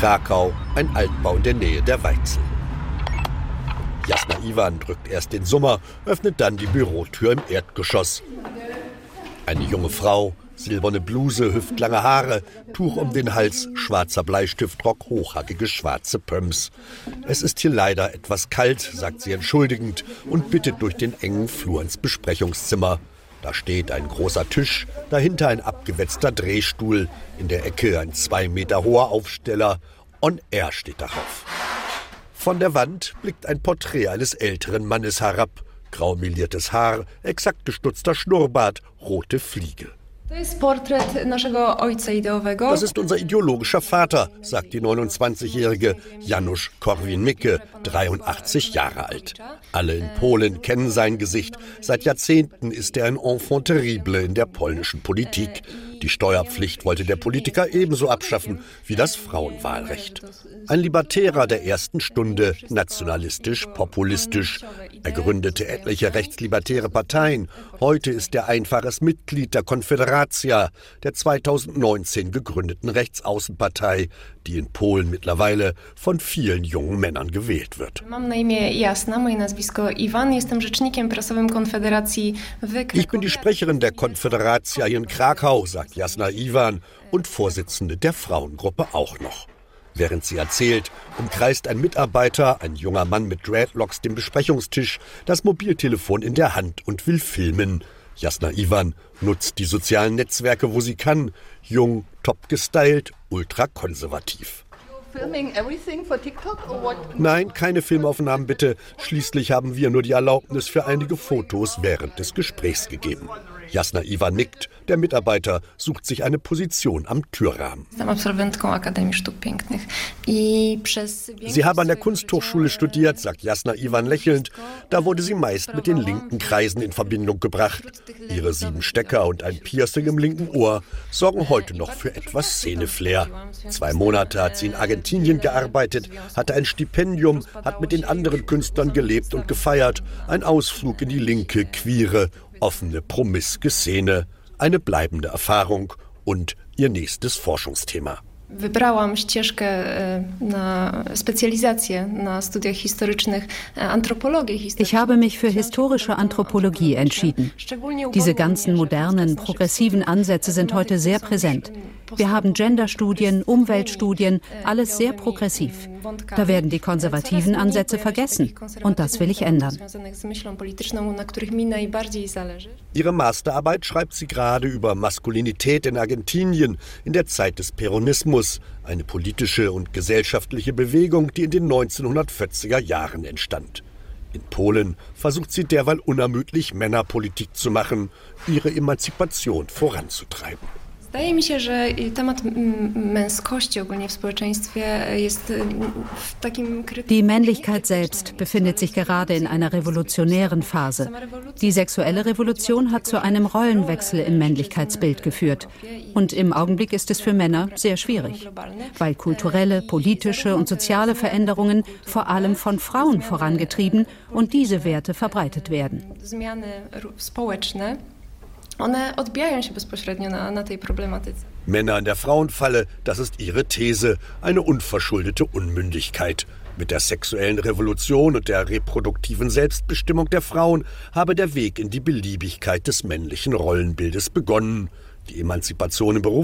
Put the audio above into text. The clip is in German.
Krakau, ein Altbau in der Nähe der Weichsel. Jasna Iwan drückt erst den Summer, öffnet dann die Bürotür im Erdgeschoss. Eine junge Frau, silberne Bluse, hüftlange Haare, Tuch um den Hals, schwarzer Bleistiftrock, hochhackige schwarze Pumps. Es ist hier leider etwas kalt, sagt sie entschuldigend und bittet durch den engen Flur ins Besprechungszimmer. Da steht ein großer Tisch, dahinter ein abgewetzter Drehstuhl, in der Ecke ein 2 Meter hoher Aufsteller. On Air steht darauf. Von der Wand blickt ein Porträt eines älteren Mannes herab. Grau meliertes Haar, exakt gestutzter Schnurrbart, rote Fliege. Das ist unser ideologischer Vater, sagt die 29-jährige Janusz Korwin-Mikke, 83 Jahre alt. Alle in Polen kennen sein Gesicht. Seit Jahrzehnten ist er ein Enfant terrible in der polnischen Politik. Die Steuerpflicht wollte der Politiker ebenso abschaffen wie das Frauenwahlrecht. Ein Libertärer der ersten Stunde, nationalistisch, populistisch. Er gründete etliche rechtslibertäre Parteien. Heute ist er einfaches Mitglied der Konfederacja, der 2019 gegründeten Rechtsaußenpartei, die in Polen mittlerweile von vielen jungen Männern gewählt wird. Ich bin die Sprecherin der Konfederacja hier in Krakau, sagt Jasna Iwan, und Vorsitzende der Frauengruppe auch noch. Während sie erzählt, umkreist ein Mitarbeiter, ein junger Mann mit Dreadlocks, den Besprechungstisch, das Mobiltelefon in der Hand und will filmen. Jasna Iwan nutzt die sozialen Netzwerke, wo sie kann. Jung, top gestylt, ultrakonservativ. Nein, keine Filmaufnahmen bitte. Schließlich haben wir nur die Erlaubnis für einige Fotos während des Gesprächs gegeben. Jasna Iwan nickt. Der Mitarbeiter sucht sich eine Position am Türrahmen. Sie haben an der Kunsthochschule studiert, sagt Jasna Iwan lächelnd. Da wurde sie meist mit den linken Kreisen in Verbindung gebracht. Ihre 7 Stecker und ein Piercing im linken Ohr sorgen heute noch für etwas Szeneflair. 2 Monate hat sie in Argentinien gearbeitet, hatte ein Stipendium, hat mit den anderen Künstlern gelebt und gefeiert. Ein Ausflug in die linke, queere, offene, promiske Szene. Eine bleibende Erfahrung und ihr nächstes Forschungsthema. Wybrałam ścieżkę na Spezialisację na studiach historycznych Anthropologie. Ich habe mich für historische Anthropologie entschieden. Diese ganzen modernen, progressiven Ansätze sind heute sehr präsent. Wir haben Genderstudien, Umweltstudien, alles sehr progressiv. Da werden die konservativen Ansätze vergessen. Und das will ich ändern. Ihre Masterarbeit schreibt sie gerade über Maskulinität in Argentinien in der Zeit des Peronismus, eine politische und gesellschaftliche Bewegung, die in den 1940er Jahren entstand. In Polen versucht sie derweil unermüdlich Männerpolitik zu machen, ihre Emanzipation voranzutreiben. Wydaje mi się, że temat męskości ogólnie w społeczeństwie jest w takim krytycznym... Die Männlichkeit selbst befindet sich gerade in einer revolutionären Phase. Die sexuelle Revolution hat zu einem Rollenwechsel im Männlichkeitsbild geführt. Und im Augenblick ist es für Männer sehr schwierig, weil kulturelle, politische und soziale Veränderungen vor allem von Frauen vorangetrieben und diese Werte verbreitet werden. One odbijają się bezpośrednio na tej problematyce. Männer in der Frauenfalle, das ist ihre These, eine unverschuldete Unmündigkeit. Mit der sexuellen Revolution und der reproduktiven Selbstbestimmung der Frauen habe der Weg in die Beliebigkeit des männlichen Rollenbildes begonnen. Die Emanzipation im Beruf